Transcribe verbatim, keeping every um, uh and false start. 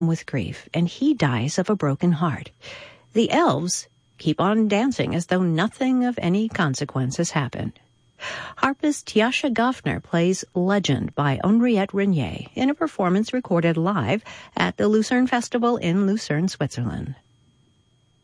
with grief, and he dies of a broken heart. The elves keep on dancing as though nothing of any consequence has happened. Harpist Tiasha Goffner plays Legend by Henriette Renier in a performance recorded live at the Lucerne Festival in Lucerne, Switzerland.